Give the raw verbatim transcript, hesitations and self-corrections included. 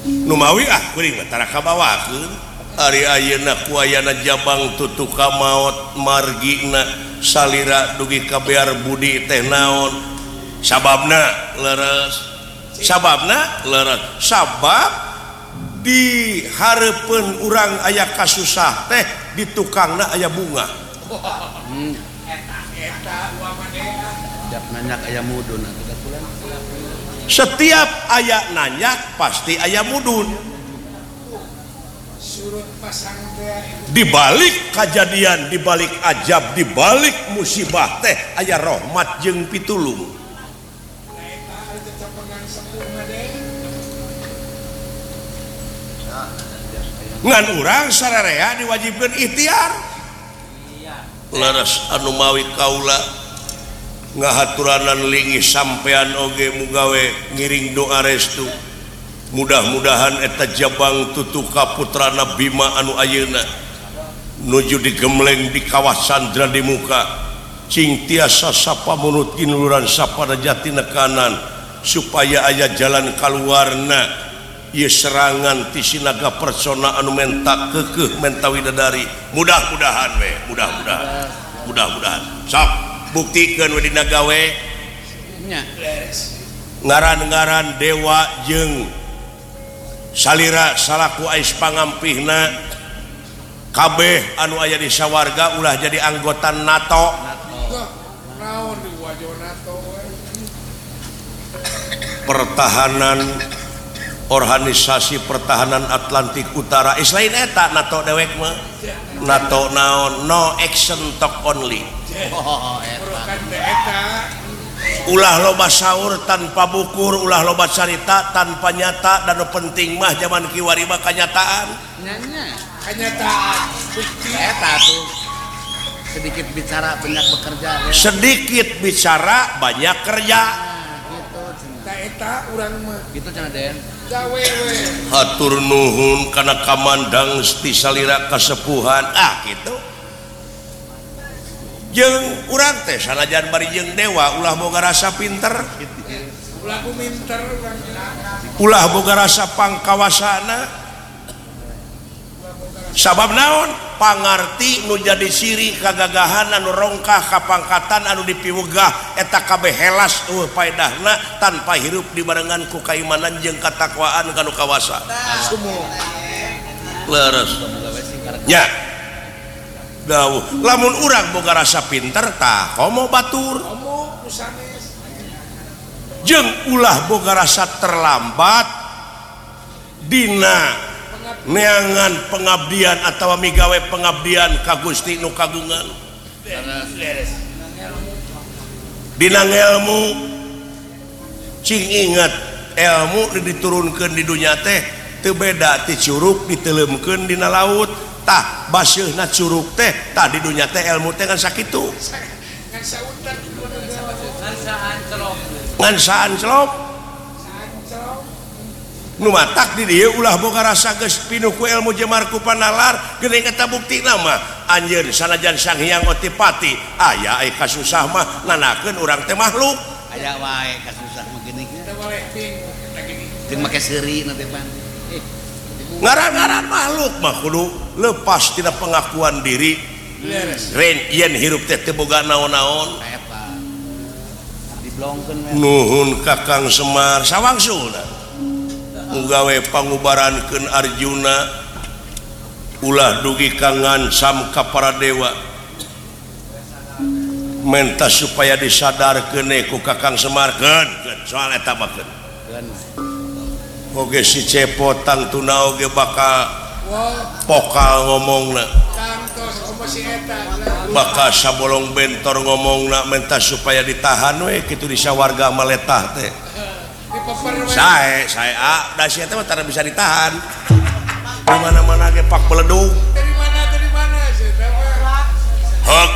Numawi ah kuring tara kabawakeun ari ayeuna ku ayana Jabang tutuka maot margina salira dugi ka bear budi teh naon sababna leres sababna leres sabab di hareupeun urang aya kasusah teh di tukangna aya bunga hmm. Setiap nanyak aya mudun setiap aya nanyak pasti aya mudun di balik kejadian di balik ajab di balik musibah teh aya rahmat jeung pitulung ngan urang sararea diwajibkeun ikhtiar leres anu mawi kaula ngahaturanan linggih sampean oge mugawe ngiring doa restu mudah-mudahan eta Jabang tutuka putrana Bima anu ayeuna nuju digemleng di kawasan Dradi Muka cing tiasa sapa munut kinuluran sapada jatina kanan supaya aya jalan kaluarna ieu serangan ti sinaga persona anu menta keukeuh menta widadari mudah-mudahan we mudah-mudahan mudah-mudahan sok buktikeun we dina gawe nya ngaran-ngaran dewa jeung salira salaku ais pangampihna kabeh anu aya di sawarga ulah jadi anggota NATO naon di wajo NATO pertahanan organisasi pertahanan Atlantik Utara islain eta NATO dewek mah NATO naon no action talk only oh, ulah loba saur tanpa bukur ulah loba carita tanpa nyata dan penting mah zaman kiwari mah kanyataan nyanya kanyataan bukti eta tuh sedikit bicara banyak bekerja ya. Sedikit bicara banyak kerja nah, gitu cenah eta urang mah gitu cenah Den gawe we hatur nuhun kana kamandang ti salira kasepuhan ah gitu jeung urang teh sanajan bari jeung dewa ulah boga rasa pinter ulah pinter ulah boga rasa pangkawasana sabab naon pangarti nu jadi siri kagagahan anu rongkah kapangkatan anu dipiwegah eta kabeh helas eueuh paedahna tanpa hirup dibarengan ku kaimanan jeung katakwaan kanu kawasa leres nya dawuh lamun urang boga rasa pinter tah komo batur jeung ulah boga rasa terlambat dina neangan pengabdian atawa migawe pengabdian ka Gusti nu kagungan dina ilmu cing ingat ilmu diturunkeun di dunya teh teu beda ti curug diteuleumkeun dina laut tah baseuhna curug teh tah di dunya teh ilmu teh ngan sakitu ngan saan celop nu matak di dieu ulah boga rasa geus pinuh ku ilmu jemarku panalar geuning eta buktina mah anjeun sanajan Sang Hyang Otipati aya ai kasusah mah nanakeun urang teh makhluk aya wae kasusah mah geuning teh wae ting make seuri nanti pan ngaran-ngaran makhluk mah kudu lepas tina pengakuan diri ren yen hirup teh teu boga naon-naon eta diblongkeun nuhun Kakang Semar sawangsuna gawe pangubarankeun Arjuna ulah dugi kangan sam ka para dewa menta supaya disadarkeun ku Kakang Semar keun soal eta mah keun oge si cepotang tuna oge bakal pokal ngomongna bakal sabolong bentor ngomongna menta supaya ditahan we kitu di sawarga maletah teh sae sae a da sia teh mah tara bisa ditahan di mana-mana ge pak beledug dari mana dari mana